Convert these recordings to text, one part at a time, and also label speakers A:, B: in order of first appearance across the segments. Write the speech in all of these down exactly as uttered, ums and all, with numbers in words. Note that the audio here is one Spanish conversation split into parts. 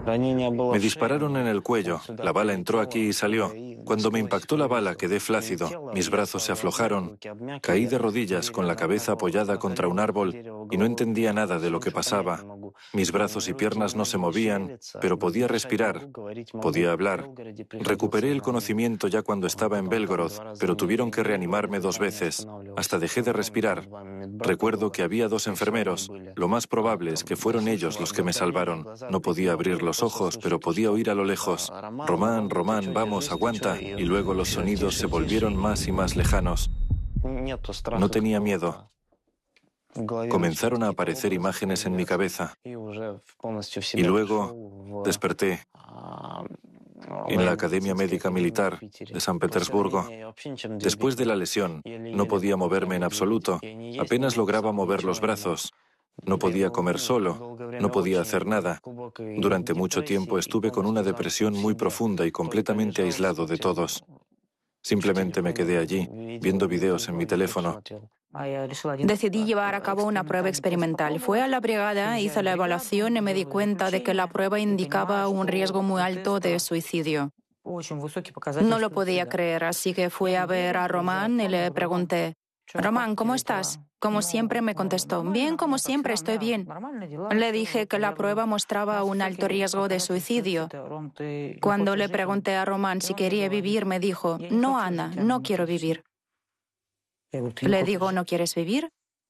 A: Me dispararon en el cuello, la bala entró aquí y salió. Cuando me impactó la bala quedé flácido, mis brazos se aflojaron, caí de rodillas con la cabeza apoyada contra un árbol y no entendía nada de lo que pasaba. Mis brazos y piernas no se movían, pero podía respirar, podía hablar. Recuperé el conocimiento ya cuando estaba en Belgorod, pero tuvieron que reanimarme dos veces, hasta dejé de respirar. Recuerdo que había dos enfermeros, lo más probable es que fueron ellos los que me salvaron. No podía abrir los ojos, pero podía oír a lo lejos: Román, Román, vamos, aguanta. Y luego los sonidos se volvieron más y más lejanos. No tenía miedo. Comenzaron a aparecer imágenes en mi cabeza. Y luego desperté en la Academia Médica Militar de San Petersburgo. Después de la lesión, no podía moverme en absoluto. Apenas lograba mover los brazos. No podía comer solo, no podía hacer nada. Durante mucho tiempo estuve con una depresión muy profunda y completamente aislado de todos. Simplemente me quedé allí, viendo videos en mi teléfono.
B: Decidí llevar a cabo una prueba experimental. Fui a la brigada, hice la evaluación y me di cuenta de que la prueba indicaba un riesgo muy alto de suicidio. No lo podía creer, así que fui a ver a Román y le pregunté: Román, ¿cómo estás? Como siempre me contestó: bien, como siempre, estoy bien. Le dije que la prueba mostraba un alto riesgo de suicidio. Cuando le pregunté a Román si quería vivir, me dijo: no, Ana, no quiero vivir. Le digo: ¿no quieres vivir?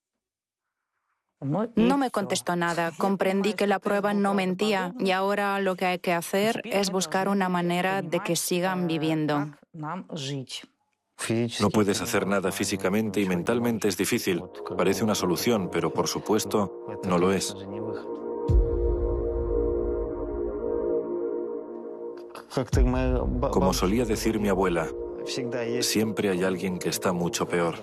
B: No me contestó nada. Comprendí que la prueba no mentía y ahora lo que hay que hacer es buscar una manera de que sigan viviendo.
A: No puedes hacer nada físicamente y mentalmente es difícil. Parece una solución, pero por supuesto no lo es. Como solía decir mi abuela, siempre hay alguien que está mucho peor.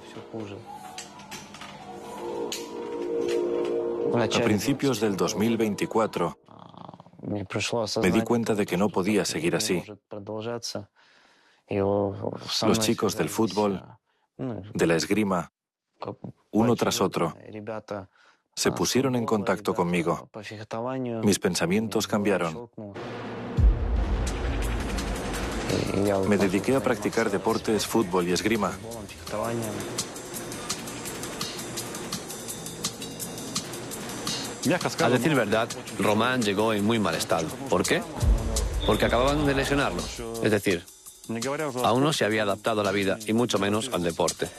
A: A principios del dos mil veinticuatro, me di cuenta de que no podía seguir así. Los chicos del fútbol, de la esgrima, uno tras otro, se pusieron en contacto conmigo. Mis pensamientos cambiaron. Me dediqué a practicar deportes, fútbol y esgrima.
C: A decir verdad, Román llegó en muy mal estado. ¿Por qué? Porque acababan de lesionarlo. Es decir, aún no se había adaptado a la vida y mucho menos al deporte.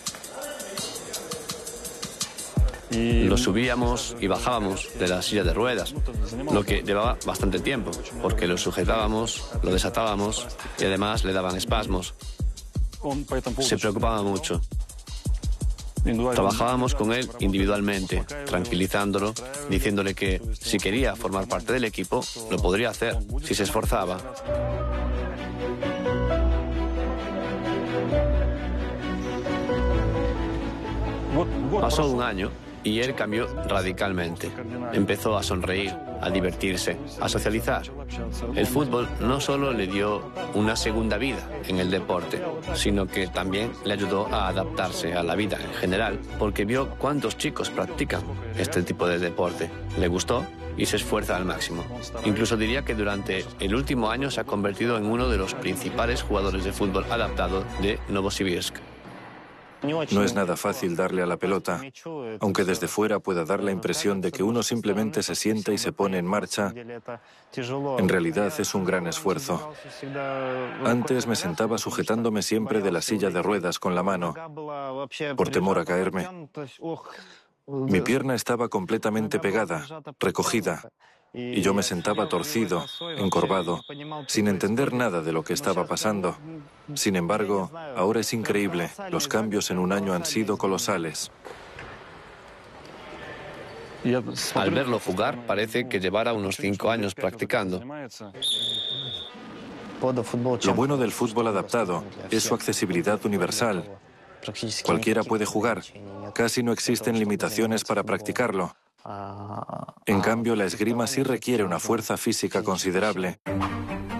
C: Lo subíamos y bajábamos de la silla de ruedas, lo que llevaba bastante tiempo, porque lo sujetábamos, lo desatábamos y además le daban espasmos. Se preocupaba mucho. Trabajábamos con él individualmente, tranquilizándolo, diciéndole que si quería formar parte del equipo, lo podría hacer, si se esforzaba. Pasó un año y él cambió radicalmente. Empezó a sonreír, a divertirse, a socializar. El fútbol no solo le dio una segunda vida en el deporte, sino que también le ayudó a adaptarse a la vida en general, porque vio cuántos chicos practican este tipo de deporte. Le gustó y se esfuerza al máximo. Incluso diría que durante el último año se ha convertido en uno de los principales jugadores de fútbol adaptado de Novosibirsk.
A: No es nada fácil darle a la pelota, aunque desde fuera pueda dar la impresión de que uno simplemente se sienta y se pone en marcha. En realidad es un gran esfuerzo. Antes me sentaba sujetándome siempre de la silla de ruedas con la mano, por temor a caerme. Mi pierna estaba completamente pegada, recogida, y yo me sentaba torcido, encorvado, sin entender nada de lo que estaba pasando. Sin embargo, ahora es increíble. Los cambios en un año han sido colosales.
C: Al verlo jugar, parece que llevara unos cinco años practicando.
A: Lo bueno del fútbol adaptado es su accesibilidad universal. Cualquiera puede jugar. Casi no existen limitaciones para practicarlo. En cambio, la esgrima sí requiere una fuerza física considerable.